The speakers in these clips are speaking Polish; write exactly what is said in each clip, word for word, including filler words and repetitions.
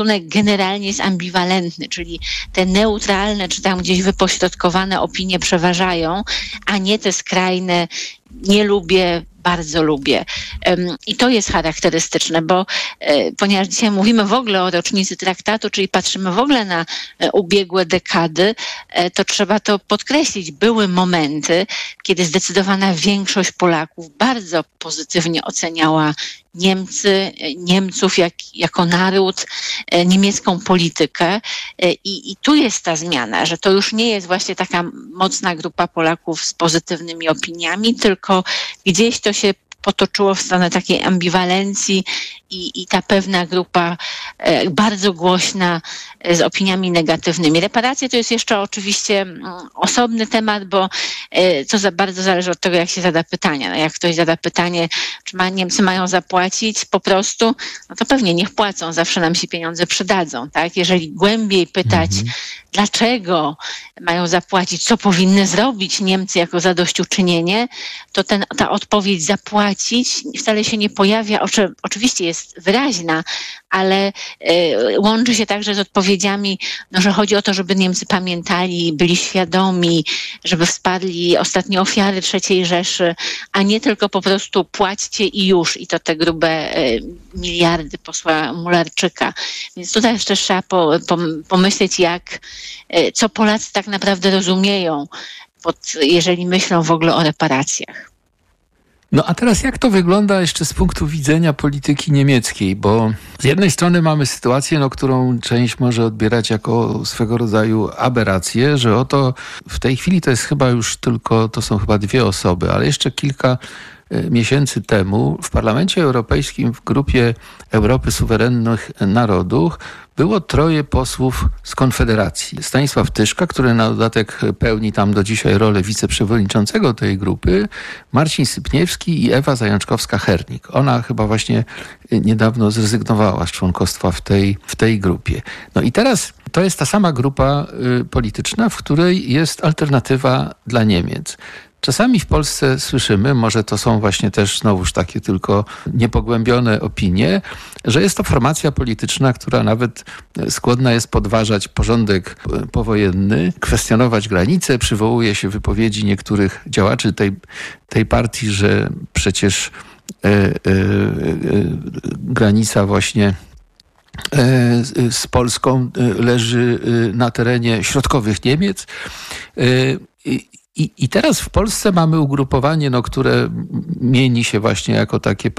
generalnie jest ambiwalentny, czyli te neutralne, czy tam gdzieś wypośrodkowane opinie przeważają, a nie te skrajne nie lubię, bardzo lubię. I to jest charakterystyczne, bo ponieważ dzisiaj mówimy w ogóle o rocznicy traktatu, czyli patrzymy w ogóle na ubiegłe dekady, to trzeba to podkreślić. Były momenty, kiedy zdecydowana większość Polaków bardzo pozytywnie oceniała Niemcy, Niemców jak, jako naród, niemiecką politykę I, i tu jest ta zmiana, że to już nie jest właśnie taka mocna grupa Polaków z pozytywnymi opiniami, tylko gdzieś to się potoczyło w stronę takiej ambiwalencji i, i ta pewna grupa e, bardzo głośna e, z opiniami negatywnymi. Reparacje to jest jeszcze oczywiście m, osobny temat, bo e, to za bardzo zależy od tego, jak się zada pytania. No, jak ktoś zada pytanie, czy ma, Niemcy mają zapłacić po prostu, no to pewnie niech płacą, zawsze nam się pieniądze przydadzą. Tak? Jeżeli głębiej pytać, mhm. dlaczego mają zapłacić, co powinny zrobić Niemcy jako zadośćuczynienie, to ten, ta odpowiedź zapłacić wcale się nie pojawia. Oczy, oczywiście jest wyraźna, ale y, łączy się także z odpowiedziami, no, że chodzi o to, żeby Niemcy pamiętali, byli świadomi, żeby wsparli ostatnie ofiary trzeciej Rzeszy, a nie tylko po prostu płaćcie i już, i to te grube y, miliardy posła Mularczyka. Więc tutaj jeszcze trzeba po, po, pomyśleć, jak, y, co Polacy tak naprawdę rozumieją, pod, jeżeli myślą w ogóle o reparacjach. No a teraz jak to wygląda jeszcze z punktu widzenia polityki niemieckiej? Bo z jednej strony mamy sytuację, no, którą część może odbierać jako swego rodzaju aberrację, że oto w tej chwili to jest chyba już tylko, to są chyba dwie osoby, ale jeszcze kilka miesięcy temu w Parlamencie Europejskim w grupie Europy Suwerennych Narodów było troje posłów z Konfederacji. Stanisław Tyszka, który na dodatek pełni tam do dzisiaj rolę wiceprzewodniczącego tej grupy, Marcin Sypniewski i Ewa Zajączkowska-Hernik. Ona chyba właśnie niedawno zrezygnowała z członkostwa w tej, w tej grupie. No i teraz to jest ta sama grupa y, polityczna, w której jest alternatywa dla Niemiec. Czasami w Polsce słyszymy, może to są właśnie też znowuż takie tylko niepogłębione opinie, że jest to formacja polityczna, która nawet skłonna jest podważać porządek powojenny, kwestionować granice, przywołuje się wypowiedzi niektórych działaczy tej, tej partii, że przecież e, e, e, granica właśnie z Polską leży na terenie środkowych Niemiec. I, I teraz w Polsce mamy ugrupowanie, no, które mieni się właśnie jako takie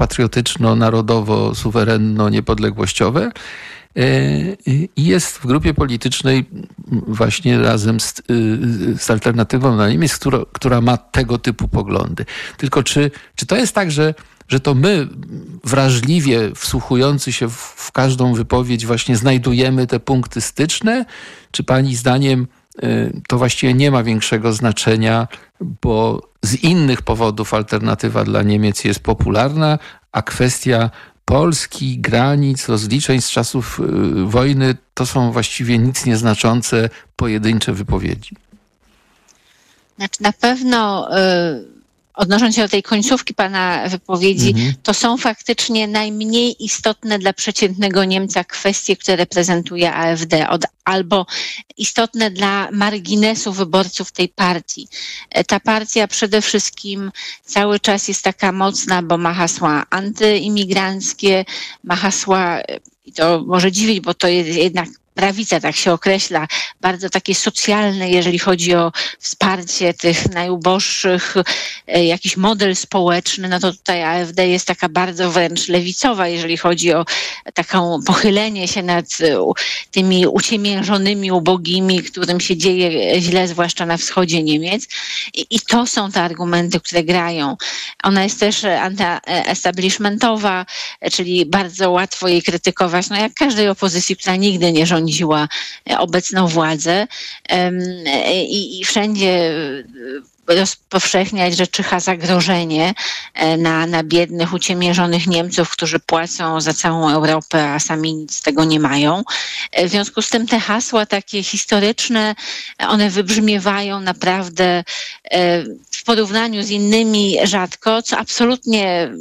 patriotyczno-narodowo-suwerenno-niepodległościowe i jest w grupie politycznej właśnie razem z, z Alternatywą dla Niemiec, która, która ma tego typu poglądy. Tylko czy, czy to jest tak, że, że to my wrażliwie wsłuchujący się w, w każdą wypowiedź właśnie znajdujemy te punkty styczne? Czy pani zdaniem to właściwie nie ma większego znaczenia, bo z innych powodów Alternatywa dla Niemiec jest popularna, a kwestia Polski, granic, rozliczeń z czasów wojny to są właściwie nic nieznaczące pojedyncze wypowiedzi? Znaczy na pewno... Y- Odnosząc się do tej końcówki pana wypowiedzi, mhm. to są faktycznie najmniej istotne dla przeciętnego Niemca kwestie, które reprezentuje A F D, od, albo istotne dla marginesu wyborców tej partii. Ta partia przede wszystkim cały czas jest taka mocna, bo ma hasła antyimigranckie, ma hasła, i to może dziwić, bo to jest jednak prawica, tak się określa, bardzo takie socjalne, jeżeli chodzi o wsparcie tych najuboższych, jakiś model społeczny, no to tutaj A F D jest taka bardzo wręcz lewicowa, jeżeli chodzi o taką pochylenie się nad tymi uciemiężonymi, ubogimi, którym się dzieje źle, zwłaszcza na wschodzie Niemiec. I, i to są te argumenty, które grają. Ona jest też anty-establishmentowa, czyli bardzo łatwo jej krytykować, no jak każdej opozycji, która nigdy nie rządzi rządziła obecną władzę i, i wszędzie rozpowszechniać, że czyha zagrożenie na, na biednych, uciemiężonych Niemców, którzy płacą za całą Europę, a sami nic z tego nie mają. W związku z tym te hasła takie historyczne, one wybrzmiewają naprawdę w porównaniu z innymi rzadko, co absolutnie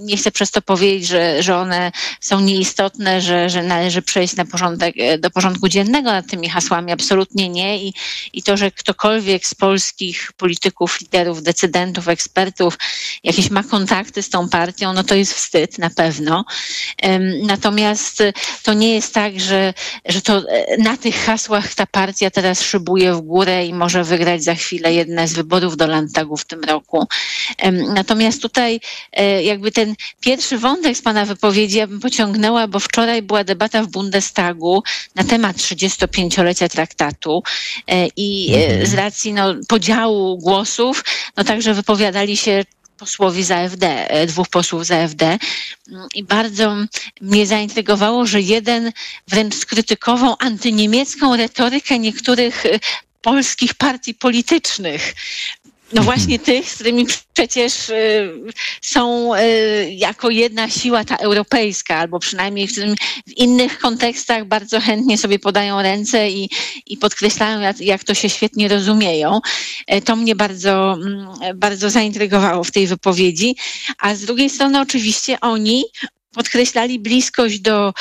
nie chcę przez to powiedzieć, że, że one są nieistotne, że, że należy przejść na porządek, do porządku dziennego nad tymi hasłami. Absolutnie nie. I, i to, że ktokolwiek z polskich polityków, liderów, decydentów, ekspertów jakieś ma kontakty z tą partią, no to jest wstyd na pewno. Natomiast to nie jest tak, że, że to na tych hasłach ta partia teraz szybuje w górę i może wygrać za chwilę jedne z wyborów do Landtagu w tym roku. Natomiast tutaj jakby ten pierwszy wątek z pana wypowiedzi ja bym pociągnęła, bo wczoraj była debata w Bundestagu na temat trzydziestopięciolecia traktatu i z racji no, podziału głosów, no także wypowiadali się posłowi z A F D, dwóch posłów z A F D i bardzo mnie zaintrygowało, że jeden wręcz skrytykował antyniemiecką retorykę niektórych polskich partii politycznych. No właśnie tych, z którymi przecież y, są y, jako jedna siła ta europejska, albo przynajmniej w, tym, w innych kontekstach bardzo chętnie sobie podają ręce i, i podkreślają, jak, jak to się świetnie rozumieją. Y, to mnie bardzo, y, bardzo zaintrygowało w tej wypowiedzi. A z drugiej strony oczywiście oni podkreślali bliskość do,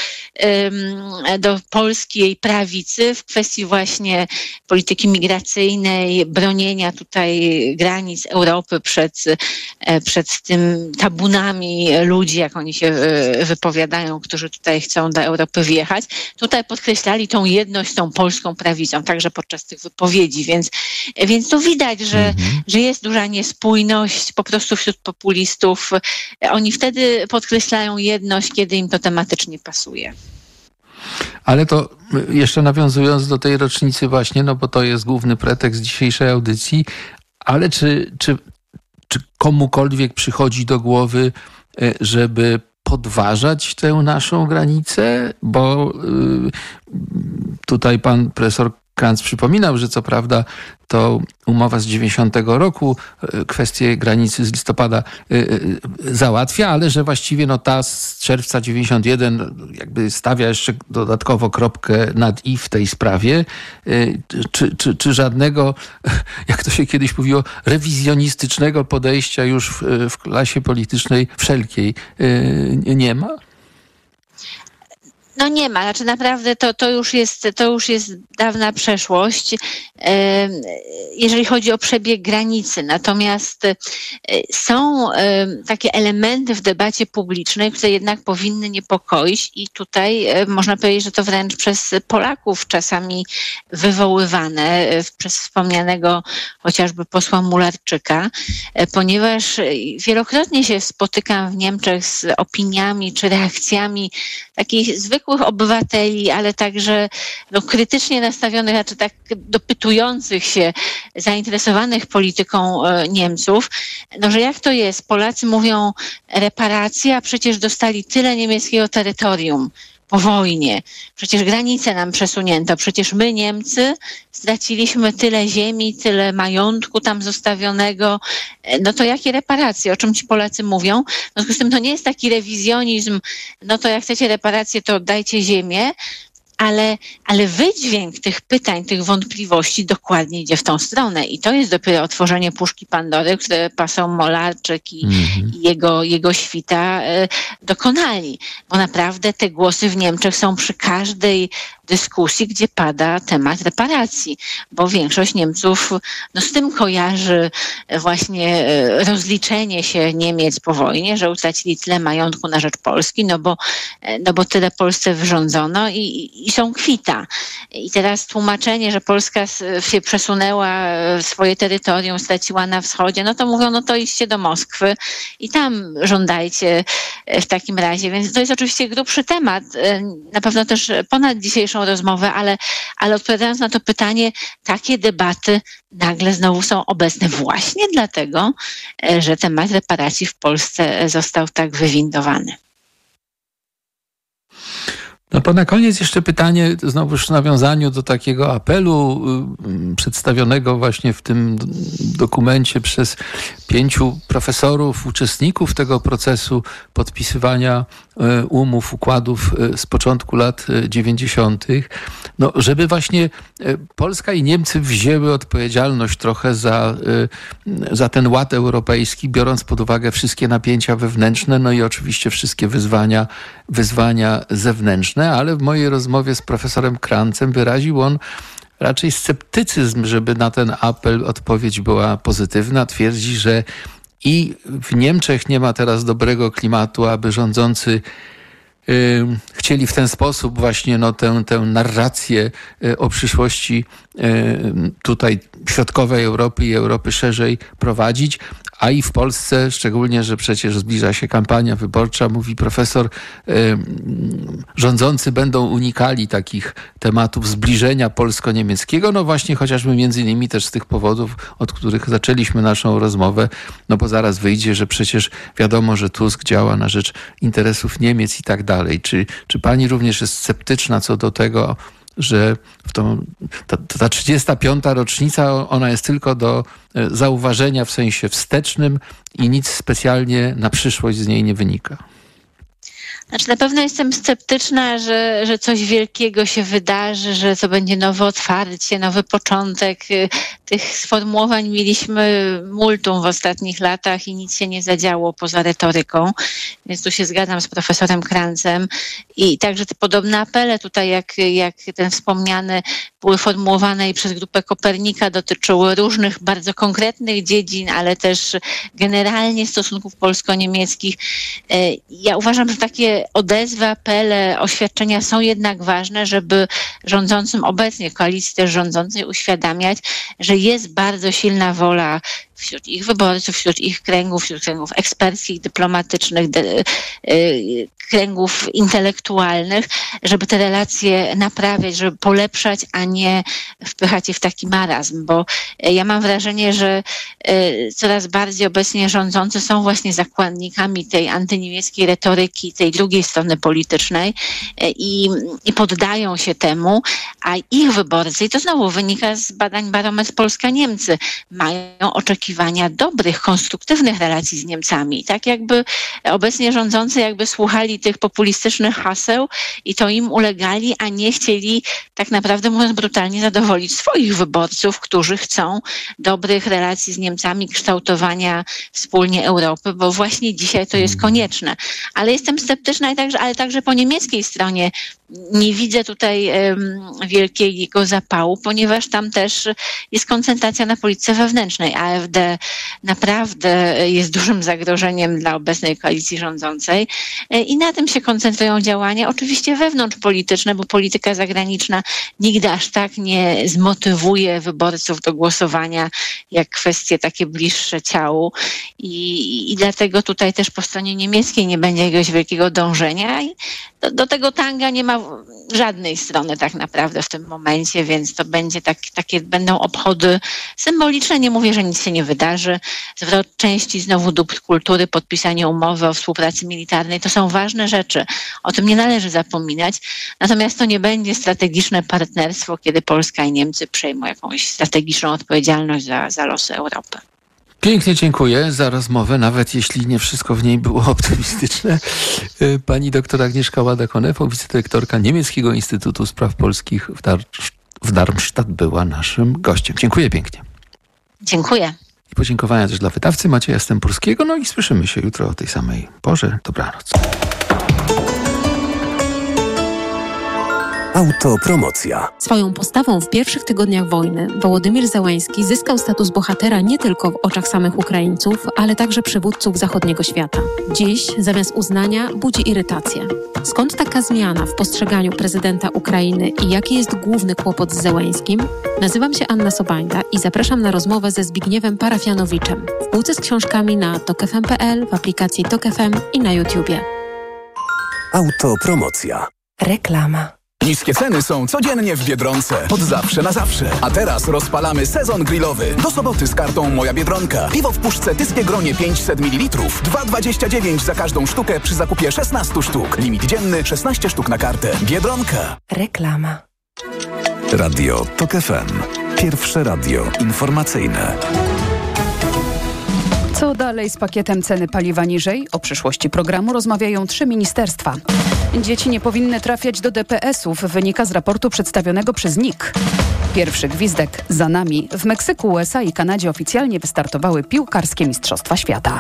do Polski, jej prawicy w kwestii właśnie polityki migracyjnej, bronienia tutaj granic Europy przed, przed tym tabunami ludzi, jak oni się wypowiadają, którzy tutaj chcą do Europy wjechać. Tutaj podkreślali tą jedność z tą polską prawicą, także podczas tych wypowiedzi, więc, więc to widać, że, mhm. że jest duża niespójność po prostu wśród populistów. Oni wtedy podkreślają jedność, kiedy im to tematycznie pasuje. Ale to jeszcze nawiązując do tej rocznicy właśnie, no bo to jest główny pretekst dzisiejszej audycji, ale czy, czy, czy komukolwiek przychodzi do głowy, żeby podważać tę naszą granicę? Bo tutaj pan profesor Kranz przypominał, że co prawda to umowa z dziewięćdziesiątego roku kwestię granicy z listopada załatwia, ale że właściwie no ta z czerwca dziewięćdziesiątego pierwszego jakby stawia jeszcze dodatkowo kropkę nad i w tej sprawie. Czy, czy, czy żadnego, jak to się kiedyś mówiło, rewizjonistycznego podejścia już w, w klasie politycznej wszelkiej nie ma? No nie ma, znaczy naprawdę to, to, już jest, to już jest dawna przeszłość, jeżeli chodzi o przebieg granicy. Natomiast są takie elementy w debacie publicznej, które jednak powinny niepokoić i tutaj można powiedzieć, że to wręcz przez Polaków czasami wywoływane, przez wspomnianego chociażby posła Mularczyka, ponieważ wielokrotnie się spotykam w Niemczech z opiniami czy reakcjami takich zwykłych obywateli, ale także no, krytycznie nastawionych, znaczy tak dopytujących się, zainteresowanych polityką e, Niemców, no że jak to jest? Polacy mówią reparacje, a przecież dostali tyle niemieckiego terytorium po wojnie. Przecież granice nam przesunięto. Przecież my, Niemcy, straciliśmy tyle ziemi, tyle majątku tam zostawionego. No to jakie reparacje? O czym ci Polacy mówią? W związku z tym to nie jest taki rewizjonizm, no to jak chcecie reparacje, to oddajcie ziemię, ale, ale wydźwięk tych pytań, tych wątpliwości dokładnie idzie w tą stronę. I to jest dopiero otworzenie puszki Pandory, które poseł Mularczyk i, mm-hmm. i jego, jego świta y, dokonali. Bo naprawdę te głosy w Niemczech są przy każdej dyskusji, gdzie pada temat reparacji, bo większość Niemców no, z tym kojarzy właśnie rozliczenie się Niemiec po wojnie, że utracili tyle majątku na rzecz Polski, no bo, no bo tyle Polsce wyrządzono i, i, i są kwita. I teraz tłumaczenie, że Polska się przesunęła, swoje terytorium straciła na wschodzie, no to mówią, no to idźcie do Moskwy i tam żądajcie w takim razie. Więc to jest oczywiście grubszy temat, na pewno też ponad dzisiejszą rozmowę, ale, ale odpowiadając na to pytanie, takie debaty nagle znowu są obecne właśnie dlatego, że temat reparacji w Polsce został tak wywindowany. No to na koniec jeszcze pytanie, znowuż w nawiązaniu do takiego apelu y, przedstawionego właśnie w tym dokumencie przez pięciu profesorów, uczestników tego procesu podpisywania y, umów, układów y, z początku lat dziewięćdziesiątych. no, żeby właśnie Polska i Niemcy wzięły odpowiedzialność trochę za, za ten ład europejski, biorąc pod uwagę wszystkie napięcia wewnętrzne, no i oczywiście wszystkie wyzwania, wyzwania zewnętrzne, ale w mojej rozmowie z profesorem Krancem wyraził on raczej sceptycyzm, żeby na ten apel odpowiedź była pozytywna. Twierdzi, że i w Niemczech nie ma teraz dobrego klimatu, aby rządzący y, chcieli w ten sposób właśnie no, tę, tę narrację y, o przyszłości y, tutaj środkowej Europy i Europy szerzej prowadzić. A i w Polsce, szczególnie, że przecież zbliża się kampania wyborcza, mówi profesor, y, rządzący będą unikali takich tematów zbliżenia polsko-niemieckiego, no właśnie chociażby między innymi też z tych powodów, od których zaczęliśmy naszą rozmowę, no bo zaraz wyjdzie, że przecież wiadomo, że Tusk działa na rzecz interesów Niemiec i tak dalej. Czy, czy pani również jest sceptyczna co do tego, że w tą, ta, ta trzydziesta piąta rocznica, ona jest tylko do zauważenia w sensie wstecznym i nic specjalnie na przyszłość z niej nie wynika? Znaczy na pewno jestem sceptyczna, że, że coś wielkiego się wydarzy, że to będzie nowe otwarcie, nowy początek. Tych sformułowań mieliśmy multum w ostatnich latach i nic się nie zadziało poza retoryką, więc tu się zgadzam z profesorem Krancem. I także te podobne apele tutaj, jak, jak ten wspomniany, były formułowane i przez grupę Kopernika, dotyczyły różnych bardzo konkretnych dziedzin, ale też generalnie stosunków polsko-niemieckich. Ja uważam, że takie odezwy, apele, oświadczenia są jednak ważne, żeby rządzącym obecnie, koalicji też rządzącej uświadamiać, że jest bardzo silna wola wśród ich wyborców, wśród ich kręgów, wśród kręgów eksperckich, dyplomatycznych, de, y, kręgów intelektualnych, żeby te relacje naprawiać, żeby polepszać, a nie wpychać je w taki marazm, bo ja mam wrażenie, że y, coraz bardziej obecnie rządzący są właśnie zakładnikami tej antyniemieckiej retoryki, tej drugiej strony politycznej y, i, i poddają się temu, a ich wyborcy, i to znowu wynika z badań Barometr Polska-Niemcy, mają oczekiwania dobrych, konstruktywnych relacji z Niemcami. Tak jakby obecnie rządzący jakby słuchali tych populistycznych haseł i to im ulegali, a nie chcieli tak naprawdę, mówiąc brutalnie, zadowolić swoich wyborców, którzy chcą dobrych relacji z Niemcami, kształtowania wspólnie Europy, bo właśnie dzisiaj to jest konieczne. Ale jestem sceptyczna, i także, ale także po niemieckiej stronie nie widzę tutaj um, wielkiego zapału, ponieważ tam też jest koncentracja na polityce wewnętrznej. A F D naprawdę jest dużym zagrożeniem dla obecnej koalicji rządzącej i na tym się koncentrują działania, oczywiście wewnątrzpolityczne, bo polityka zagraniczna nigdy aż tak nie zmotywuje wyborców do głosowania, jak kwestie takie bliższe ciału. I, i dlatego tutaj też po stronie niemieckiej nie będzie jakiegoś wielkiego dążenia i do, do tego tanga nie ma żadnej strony tak naprawdę w tym momencie, więc to będzie tak, takie będą obchody symboliczne. Nie mówię, że nic się nie wydarzy. Zwrot części znowu dóbr kultury, podpisanie umowy o współpracy militarnej, to są ważne rzeczy. O tym nie należy zapominać. Natomiast to nie będzie strategiczne partnerstwo, kiedy Polska i Niemcy przejmą jakąś strategiczną odpowiedzialność za, za losy Europy. Pięknie dziękuję za rozmowę, nawet jeśli nie wszystko w niej było optymistyczne. Pani doktor Agnieszka Łada-Konefo, wicedyrektorka Niemieckiego Instytutu Spraw Polskich w, Dar- w Darmstadt, była naszym gościem. Dziękuję pięknie. Dziękuję. I podziękowania też dla wydawcy Macieja Stępurskiego. No i słyszymy się jutro o tej samej porze. Dobranoc. Autopromocja. Swoją postawą w pierwszych tygodniach wojny Wołodymyr Zełenski zyskał status bohatera nie tylko w oczach samych Ukraińców, ale także przywódców zachodniego świata. Dziś zamiast uznania budzi irytację. Skąd taka zmiana w postrzeganiu prezydenta Ukrainy i jaki jest główny kłopot z Zełenskim? Nazywam się Anna Sobańda i zapraszam na rozmowę ze Zbigniewem Parafianowiczem w półce z książkami na tok f m kropka p l, w aplikacji Tok F M i na YouTubie. Autopromocja. Reklama. Niskie ceny są codziennie w Biedronce. Od zawsze na zawsze. A teraz rozpalamy sezon grillowy. Do soboty z kartą Moja Biedronka. Piwo w puszce Tyskie Gronie pięćset mililitrów. dwa dwadzieścia dziewięć za każdą sztukę przy zakupie szesnaście sztuk. Limit dzienny szesnaście sztuk na kartę. Biedronka. Reklama. Radio Tok F M. Pierwsze radio informacyjne. Co dalej z pakietem ceny paliwa niżej? O przyszłości programu rozmawiają trzy ministerstwa. Dzieci nie powinny trafiać do D P S-ów, wynika z raportu przedstawionego przez N I K. Pierwszy gwizdek za nami. W Meksyku, U S A i Kanadzie oficjalnie wystartowały piłkarskie Mistrzostwa Świata.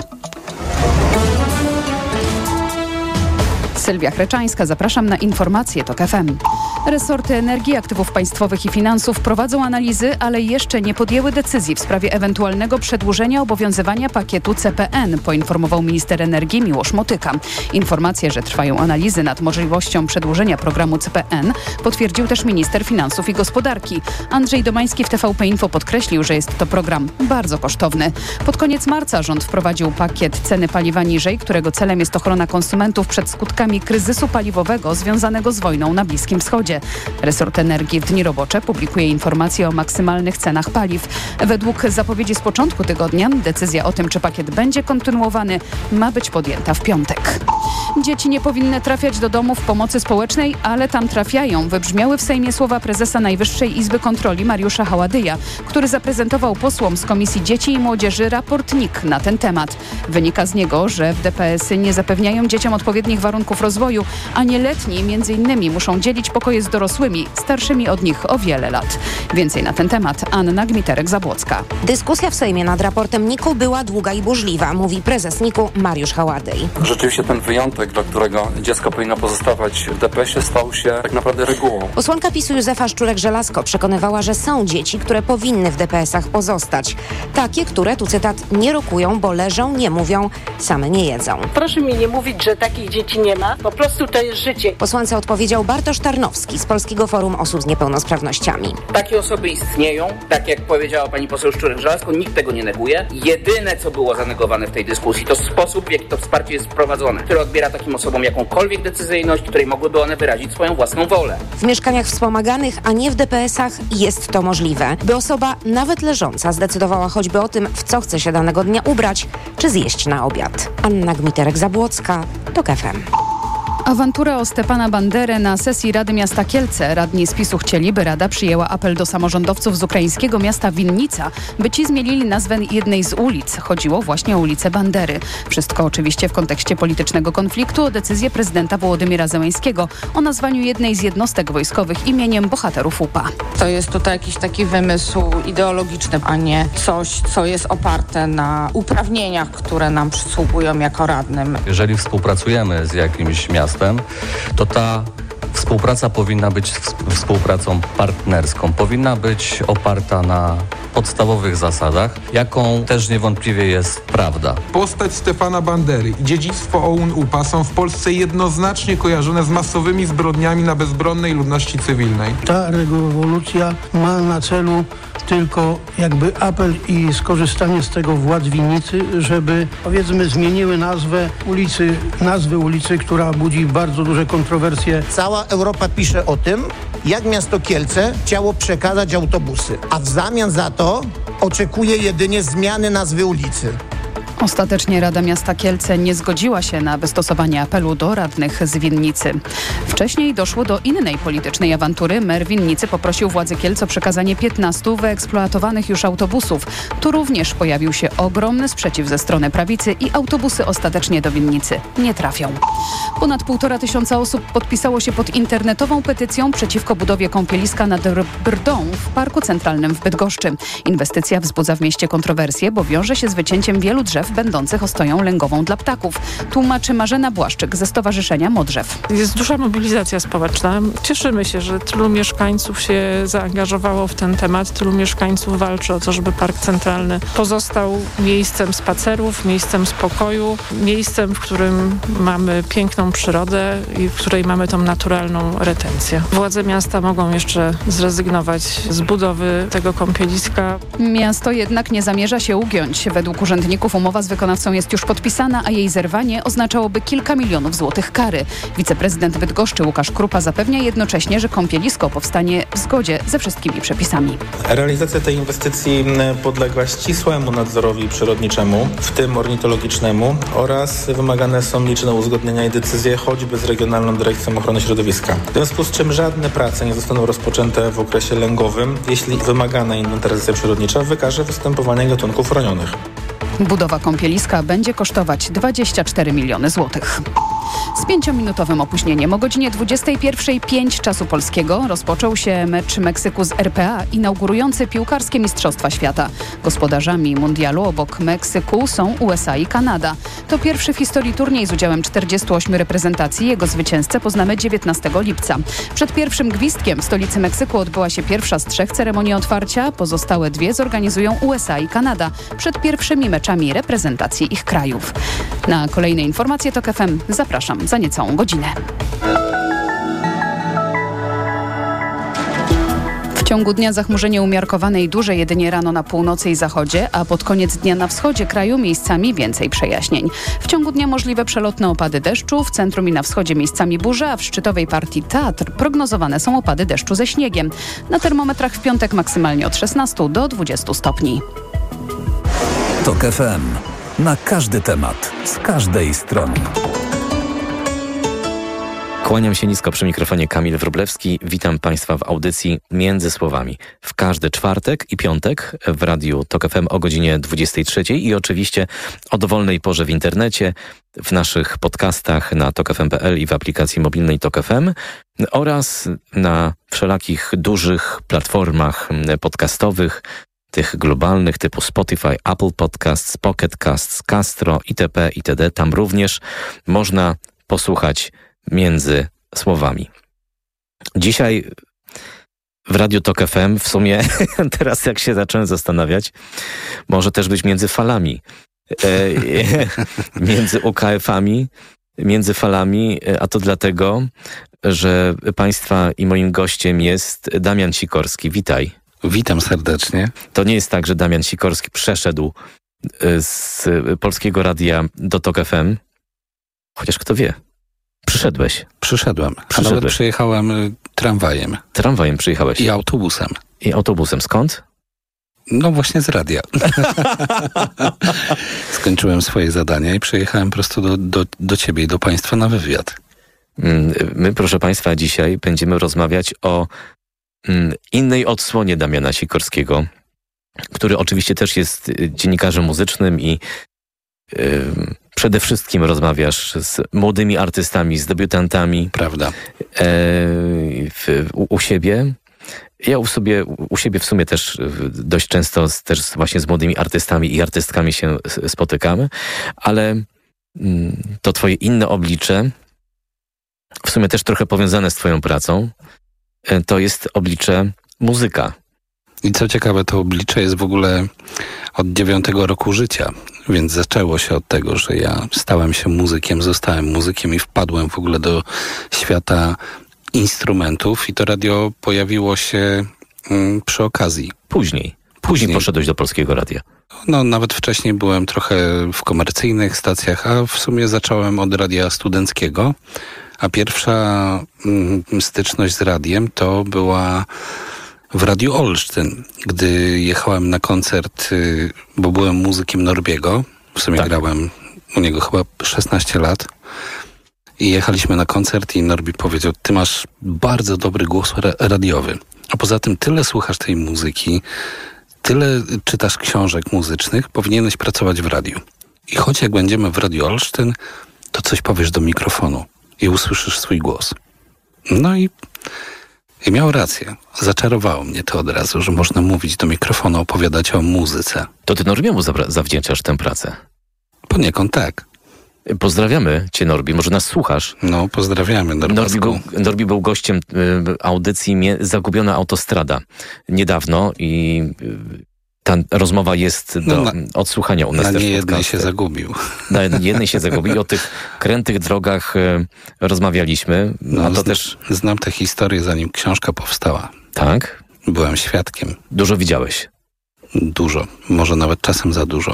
Sylwia Chreczańska, zapraszam na informacje TOK F M. Resorty Energii, Aktywów Państwowych i Finansów prowadzą analizy, ale jeszcze nie podjęły decyzji w sprawie ewentualnego przedłużenia obowiązywania pakietu C P N, poinformował minister energii Miłosz Motyka. Informację, że trwają analizy nad możliwością przedłużenia programu C P N, potwierdził też minister finansów i gospodarki. Andrzej Domański w T V P Info podkreślił, że jest to program bardzo kosztowny. Pod koniec marca rząd wprowadził pakiet ceny paliwa niżej, którego celem jest ochrona konsumentów przed skutkami kryzysu paliwowego związanego z wojną na Bliskim Wschodzie. Resort Energii w dni robocze publikuje informacje o maksymalnych cenach paliw. Według zapowiedzi z początku tygodnia decyzja o tym, czy pakiet będzie kontynuowany, ma być podjęta w piątek. Dzieci nie powinny trafiać do domów pomocy społecznej, ale tam trafiają. Wybrzmiały w Sejmie słowa prezesa Najwyższej Izby Kontroli Mariusza Haładyja, który zaprezentował posłom z Komisji Dzieci i Młodzieży raport N I K na ten temat. Wynika z niego, że w D P S-y nie zapewniają dzieciom odpowiednich warunków rozwoju, a nieletni między innymi muszą dzielić pokoje z dorosłymi, starszymi od nich o wiele lat. Więcej na ten temat Anna Gmiterek-Zabłocka. Dyskusja w Sejmie nad raportem N I K-u była długa i burzliwa, mówi prezes N I K-u Mariusz Haładyj. Rzeczywiście ten wyjątek, dla którego dziecko powinno pozostawać w D P S-ie, stał się tak naprawdę regułą. Posłanka PiSu Józefa Szczurek-Żelazko przekonywała, że są dzieci, które powinny w D P S-ach pozostać. Takie, które, tu cytat, nie rokują, bo leżą, nie mówią, same nie jedzą. Proszę mi nie mówić, że takich dzieci nie ma. Po prostu to jest życie. Posłance odpowiedział Bartosz Tarnowski z Polskiego Forum Osób z Niepełnosprawnościami. Takie osoby istnieją, tak jak powiedziała pani poseł Szczurek-Żelazko, nikt tego nie neguje. Jedyne, co było zanegowane w tej dyskusji, to sposób, w jaki to wsparcie jest wprowadzone, które odbiera takim osobom jakąkolwiek decyzyjność, której mogłyby one wyrazić swoją własną wolę. W mieszkaniach wspomaganych, a nie w D P S-ach jest to możliwe, by osoba nawet leżąca zdecydowała choćby o tym, w co chce się danego dnia ubrać, czy zjeść na obiad. Anna Gmiterek-Zabłocka, TOK F M. Awantura o Stepana Banderę na sesji Rady Miasta Kielce. Radni z PiSu chcieli, by Rada przyjęła apel do samorządowców z ukraińskiego miasta Winnica, by ci zmienili nazwę jednej z ulic. Chodziło właśnie o ulicę Bandery. Wszystko oczywiście w kontekście politycznego konfliktu o decyzję prezydenta Wołodymyra Zełenskiego o nazwaniu jednej z jednostek wojskowych imieniem bohaterów U P A. To jest tutaj jakiś taki wymysł ideologiczny, a nie coś, co jest oparte na uprawnieniach, które nam przysługują jako radnym. Jeżeli współpracujemy z jakimś miastem, to ta współpraca powinna być współpracą partnerską, powinna być oparta na podstawowych zasadach, jaką też niewątpliwie jest prawda. Postać Stefana Bandery i dziedzictwo O U N U P A są w Polsce jednoznacznie kojarzone z masowymi zbrodniami na bezbronnej ludności cywilnej. Ta rewolucja ma na celu tylko jakby apel i skorzystanie z tego władz Winnicy, żeby powiedzmy zmieniły nazwę ulicy, nazwy ulicy, która budzi bardzo duże kontrowersje. Cała Europa pisze o tym, jak miasto Kielce chciało przekazać autobusy, a w zamian za to oczekuje jedynie zmiany nazwy ulicy. Ostatecznie Rada Miasta Kielce nie zgodziła się na wystosowanie apelu do radnych z Winnicy. Wcześniej doszło do innej politycznej awantury. Mer Winnicy poprosił władze Kielc o przekazanie piętnastu wyeksploatowanych już autobusów. Tu również pojawił się ogromny sprzeciw ze strony prawicy i autobusy ostatecznie do Winnicy nie trafią. Ponad półtora tysiąca osób podpisało się pod internetową petycją przeciwko budowie kąpieliska nad Brdą w Parku Centralnym w Bydgoszczy. Inwestycja wzbudza w mieście kontrowersje, bo wiąże się z wycięciem wielu drzew będących ostoją lęgową dla ptaków. Tłumaczy Marzena Błaszczyk ze Stowarzyszenia Modrzew. Jest duża mobilizacja społeczna. Cieszymy się, że tylu mieszkańców się zaangażowało w ten temat. Tylu mieszkańców walczy o to, żeby Park Centralny pozostał miejscem spacerów, miejscem spokoju, miejscem, w którym mamy piękną przyrodę i w której mamy tą naturalną retencję. Władze miasta mogą jeszcze zrezygnować z budowy tego kąpieliska. Miasto jednak nie zamierza się ugiąć. Według urzędników umowa z wykonawcą jest już podpisana, a jej zerwanie oznaczałoby kilka milionów złotych kary. Wiceprezydent Bydgoszczy Łukasz Krupa zapewnia jednocześnie, że kąpielisko powstanie w zgodzie ze wszystkimi przepisami. Realizacja tej inwestycji podlega ścisłemu nadzorowi przyrodniczemu, w tym ornitologicznemu, oraz wymagane są liczne uzgodnienia i decyzje, choćby z Regionalną Dyrekcją Ochrony Środowiska. W związku z czym żadne prace nie zostaną rozpoczęte w okresie lęgowym, jeśli wymagana inwentaryzacja przyrodnicza wykaże występowanie gatunków chronionych. Budowa kąpieliska będzie kosztować dwadzieścia cztery miliony złotych. Z pięciominutowym opóźnieniem o godzinie dwudziestej pierwszej pięć czasu polskiego rozpoczął się mecz Meksyku z R P A inaugurujący piłkarskie Mistrzostwa Świata. Gospodarzami mundialu obok Meksyku są U S A i Kanada. To pierwszy w historii turniej z udziałem czterdziestu ośmiu reprezentacji. Jego zwycięzcę poznamy dziewiętnastego lipca. Przed pierwszym gwizdkiem w stolicy Meksyku odbyła się pierwsza z trzech ceremonii otwarcia. Pozostałe dwie zorganizują U S A i Kanada przed pierwszymi meczami reprezentacji ich krajów. Na kolejne informacje TOK F M zapraszam za niecałą godzinę. W ciągu dnia zachmurzenie umiarkowane i duże jedynie rano na północy i zachodzie, a pod koniec dnia na wschodzie kraju miejscami więcej przejaśnień. W ciągu dnia możliwe przelotne opady deszczu, w centrum i na wschodzie miejscami burze, a w szczytowej partii Tatr prognozowane są opady deszczu ze śniegiem. Na termometrach w piątek maksymalnie od szesnastu do dwudziestu stopni. TOK F M. Na każdy temat, z każdej strony. Kłaniam się nisko przy mikrofonie Kamil Wróblewski. Witam Państwa w audycji Między Słowami. W każdy czwartek i piątek w radiu TOK F M o godzinie dwudziestej trzeciej i oczywiście o dowolnej porze w internecie, w naszych podcastach na tok f m kropka p l i w aplikacji mobilnej TOK F M oraz na wszelakich dużych platformach podcastowych, tych globalnych typu Spotify, Apple Podcasts, Pocket Casts, Castro, itp., itd. Tam również można posłuchać Między Słowami. Dzisiaj w Radiu TOK F M w sumie, teraz jak się zacząłem zastanawiać, może też być między falami, e, między U K F-ami, między falami, a to dlatego, że Państwa i moim gościem jest Damian Sikorski. Witaj. Witam serdecznie. To nie jest tak, że Damian Sikorski przeszedł z Polskiego Radia do TOK F M, chociaż kto wie. Przyszedłeś. Przyszedłem. A Przyszedłeś. nawet przyjechałem tramwajem. Tramwajem przyjechałeś? I autobusem. I autobusem. Skąd? No właśnie z radia. Skończyłem swoje zadania i przyjechałem prosto do, do, do ciebie i do państwa na wywiad. My, proszę państwa, dzisiaj będziemy rozmawiać o mm, innej odsłonie Damiana Sikorskiego, który oczywiście też jest dziennikarzem muzycznym i yy, przede wszystkim rozmawiasz z młodymi artystami, z debiutantami. Prawda. E, w, u, u siebie. Ja u, sobie, u siebie w sumie też dość często z, też właśnie z młodymi artystami i artystkami się spotykamy, ale mm, to twoje inne oblicze, w sumie też trochę powiązane z twoją pracą, e, to jest oblicze muzyka. I co ciekawe, to oblicze jest w ogóle od dziewiątego roku życia, więc zaczęło się od tego, że ja stałem się muzykiem, zostałem muzykiem i wpadłem w ogóle do świata instrumentów i to radio pojawiło się mm, przy okazji. Później. Później. Później poszedłeś do Polskiego Radia. No, nawet wcześniej byłem trochę w komercyjnych stacjach, a w sumie zacząłem od radia studenckiego, a pierwsza mm, styczność z radiem to była w Radiu Olsztyn, gdy jechałem na koncert, bo byłem muzykiem Norbiego, w sumie tak. Grałem u niego chyba szesnaście lat i jechaliśmy na koncert i Norbi powiedział, ty masz bardzo dobry głos ra- radiowy, a poza tym tyle słuchasz tej muzyki, tyle czytasz książek muzycznych, powinieneś pracować w radiu. I choć jak będziemy w Radiu Olsztyn, to coś powiesz do mikrofonu i usłyszysz swój głos. No i I miał rację. Zaczarowało mnie to od razu, że można mówić do mikrofonu, opowiadać o muzyce. To ty Norbiemu zabra- zawdzięczasz tę pracę? Poniekąd tak. Pozdrawiamy cię, Norbi. Może nas słuchasz? No, pozdrawiamy, Norbi był, Norbi był gościem y, audycji Mie- Zagubiona Autostrada niedawno i y, ta rozmowa jest do no na, odsłuchania u nas na też. Na jednej się zagubił. Na jednej się zagubił. O tych krętych drogach y, rozmawialiśmy. No, a to zna, też... Znam tę historię, zanim książka powstała. Tak? Byłem świadkiem. Dużo widziałeś? Dużo. Może nawet czasem za dużo.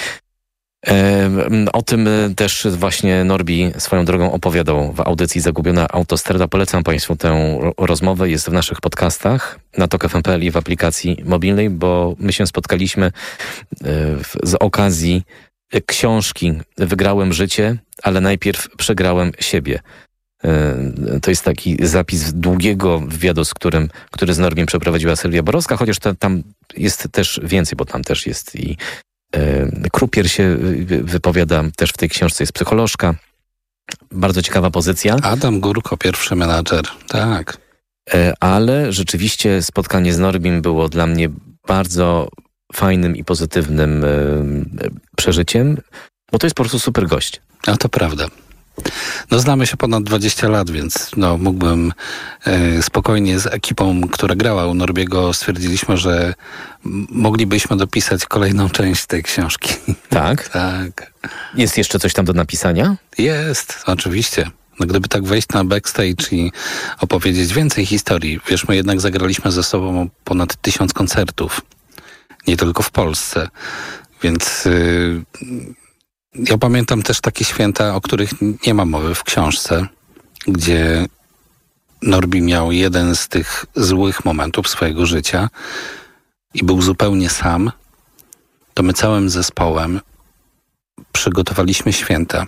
O tym też właśnie Norbi swoją drogą opowiadał w audycji Zagubiona Autostrada. Polecam Państwu tę rozmowę. Jest w naszych podcastach na tok f m kropka p l i w aplikacji mobilnej, bo my się spotkaliśmy z okazji książki Wygrałem życie, ale najpierw przegrałem siebie. To jest taki zapis długiego wywiadu, z którym, który z Norbim przeprowadziła Sylwia Borowska, chociaż ta, tam jest też więcej, bo tam też jest i Krupier się wypowiada też w tej książce, jest psycholożka. Bardzo ciekawa pozycja. Adam Górko, pierwszy menadżer, tak. Ale rzeczywiście spotkanie z Norbim było dla mnie bardzo fajnym i pozytywnym przeżyciem, bo to jest po prostu super gość. A to prawda. No znamy się ponad dwadzieścia lat, więc no, mógłbym e, spokojnie z ekipą, która grała u Norbiego, stwierdziliśmy, że m- moglibyśmy dopisać kolejną część tej książki. Tak? Tak. Jest jeszcze coś tam do napisania? Jest, oczywiście. No, gdyby tak wejść na backstage i opowiedzieć więcej historii, wiesz, my jednak zagraliśmy ze sobą ponad tysiąc koncertów. Nie tylko w Polsce. Więc... Y- Ja pamiętam też takie święta, o których nie ma mowy w książce, gdzie Norbi miał jeden z tych złych momentów swojego życia i był zupełnie sam. To my całym zespołem przygotowaliśmy święta.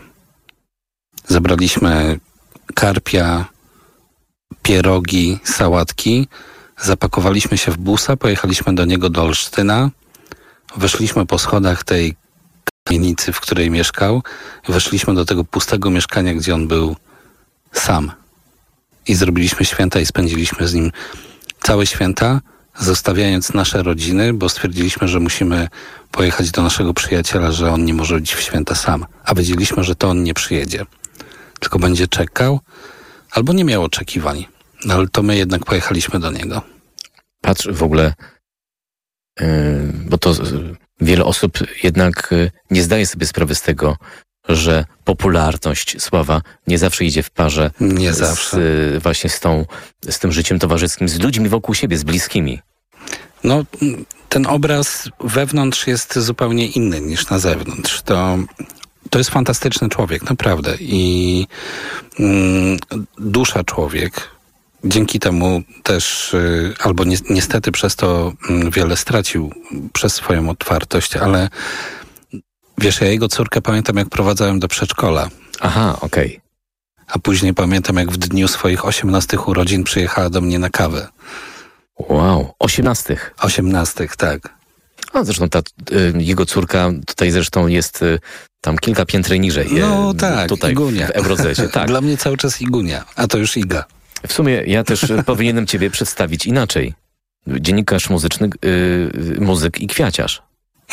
Zabraliśmy karpia, pierogi, sałatki, zapakowaliśmy się w busa, pojechaliśmy do niego do Olsztyna, weszliśmy po schodach tej kamienicy, w której mieszkał, weszliśmy do tego pustego mieszkania, gdzie on był sam. I zrobiliśmy święta i spędziliśmy z nim całe święta, zostawiając nasze rodziny, bo stwierdziliśmy, że musimy pojechać do naszego przyjaciela, że on nie może być w święta sam. A wiedzieliśmy, że to on nie przyjedzie. Tylko będzie czekał, albo nie miał oczekiwań. No ale to my jednak pojechaliśmy do niego. Patrz w ogóle, yy, bo to... Yy... Wiele osób jednak nie zdaje sobie sprawy z tego, że popularność, sława nie zawsze idzie w parze nie z, zawsze. właśnie z, tą, z tym życiem towarzyskim, z ludźmi wokół siebie, z bliskimi. No, ten obraz wewnątrz jest zupełnie inny niż na zewnątrz. To, to jest fantastyczny człowiek, naprawdę. I mm, dusza człowiek. Dzięki temu też, albo ni- niestety przez to wiele stracił przez swoją otwartość, ale wiesz, ja jego córkę pamiętam, jak prowadzałem do przedszkola. Aha, okej. Okay. A później pamiętam, jak w dniu swoich osiemnastych urodzin przyjechała do mnie na kawę. Wow, osiemnastych? Osiemnastych, tak. A zresztą ta y, jego córka tutaj zresztą jest y, tam kilka piętr niżej. No y, tak, tutaj Igunia. W Eurozecie, tak. Dla mnie cały czas Igunia, a to już Iga. W sumie ja też powinienem ciebie przedstawić inaczej. Dziennikarz muzyczny, yy, muzyk i kwiaciarz.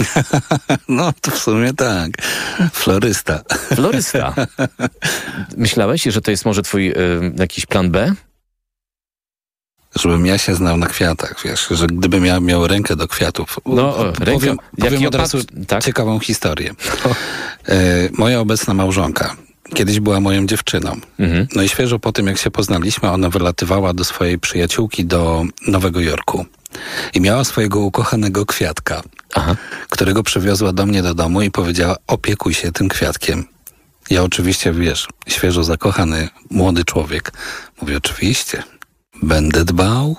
No to w sumie tak. Florysta. Florysta. Myślałeś, że to jest może twój yy, jakiś plan B? Żebym ja się znał na kwiatach, wiesz, że gdybym ja miał rękę do kwiatów. No, powiem, rękę, powiem od razu tak? ciekawą historię. E, moja obecna małżonka kiedyś była moją dziewczyną. Mhm. No i świeżo po tym, jak się poznaliśmy, ona wylatywała do swojej przyjaciółki do Nowego Jorku. I miała swojego ukochanego kwiatka, Aha. którego przywiozła do mnie do domu i powiedziała, opiekuj się tym kwiatkiem. Ja oczywiście, wiesz, świeżo zakochany młody człowiek. Mówię, oczywiście, będę dbał.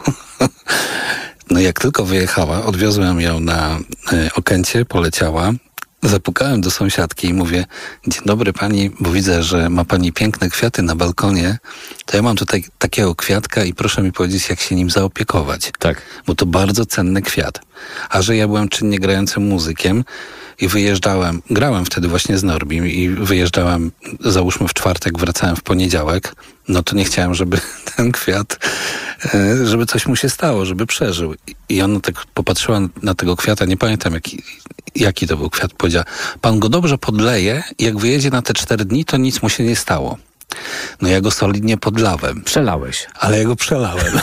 No jak tylko wyjechała, odwiozłem ją na y, Okęcie, poleciała. Zapukałem do sąsiadki i mówię, dzień dobry pani, bo widzę, że ma pani piękne kwiaty na balkonie, to ja mam tutaj takiego kwiatka i proszę mi powiedzieć, jak się nim zaopiekować. Tak. Bo to bardzo cenny kwiat. A że ja byłem czynnie grającym muzykiem i wyjeżdżałem, grałem wtedy właśnie z Norbim i wyjeżdżałem, załóżmy w czwartek, wracałem w poniedziałek, no to nie chciałem, żeby ten kwiat, żeby coś mu się stało, żeby przeżył. I ona tak popatrzyła na tego kwiata, nie pamiętam jaki, jaki to był kwiat, powiedziała, pan go dobrze podleje, jak wyjedzie na te cztery dni, to nic mu się nie stało. No ja go solidnie podlałem. Przelałeś. Ale ja go przelałem.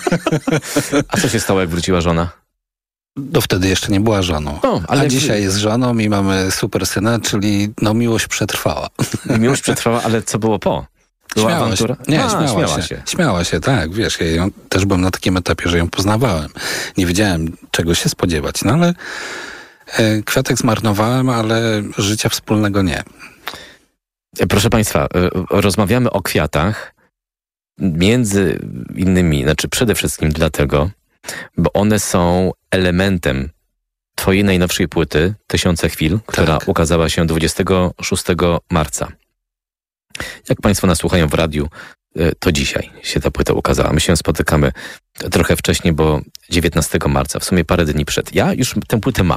A co się stało, jak wróciła żona? No wtedy jeszcze nie była żoną. No, ale A dzisiaj jest żoną i mamy super syna, czyli no miłość przetrwała. Miłość przetrwała, ale co było po? Była śmiała awantura? się. Nie, A, śmiała, śmiała się. się. Śmiała się, tak. Wiesz, ja ją, też byłem na takim etapie, że ją poznawałem. Nie wiedziałem, czego się spodziewać. No ale e, kwiatek zmarnowałem, ale życia wspólnego nie. Proszę państwa, rozmawiamy o kwiatach między innymi, znaczy przede wszystkim dlatego, bo one są elementem twojej najnowszej płyty Tysiące chwil, która tak. ukazała się dwudziestego szóstego marca. Jak państwo nas słuchają w radiu, to dzisiaj się ta płyta ukazała. My się spotykamy trochę wcześniej, bo dziewiętnastego marca, w sumie parę dni przed. Ja już tę płytę mam.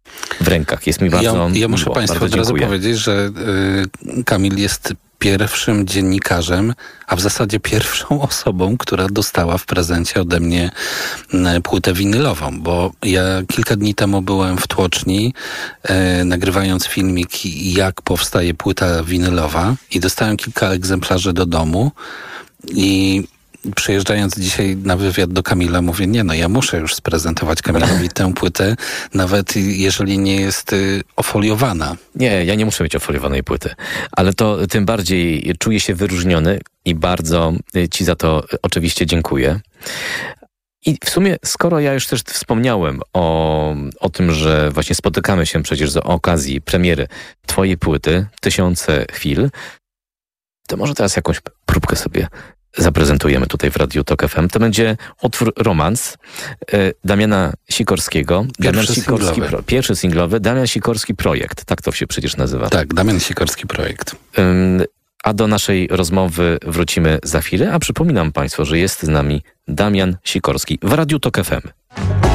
w rękach. Jest mi bardzo Ja, ja muszę miło, Państwu bardzo od razu dziękuję. powiedzieć, że y, Kamil jest pierwszym dziennikarzem, a w zasadzie pierwszą osobą, która dostała w prezencie ode mnie y, płytę winylową, bo ja kilka dni temu byłem w tłoczni, y, nagrywając filmik, jak powstaje płyta winylowa i dostałem kilka egzemplarzy do domu i przyjeżdżając dzisiaj na wywiad do Kamila, mówię, nie no, ja muszę już sprezentować Kamilowi tę płytę, nawet jeżeli nie jest y, ofoliowana. Nie, ja nie muszę mieć ofoliowanej płyty, ale to tym bardziej czuję się wyróżniony i bardzo Ci za to oczywiście dziękuję. I w sumie, skoro ja już też wspomniałem o, o tym, że właśnie spotykamy się przecież z okazji premiery Twojej płyty, Tysiące chwil, to może teraz jakąś próbkę sobie zaprezentujemy tutaj w Radiu Tok F M. To będzie utwór Romans y, Damiana Sikorskiego. Pierwszy Damian Sikorski singlowy. Pro, pierwszy singlowy. Damian Sikorski Projekt. Tak to się przecież nazywa. Tak, Damian Sikorski Projekt. Ym, a do naszej rozmowy wrócimy za chwilę. A przypominam Państwu, że jest z nami Damian Sikorski w Radiu Tok F M.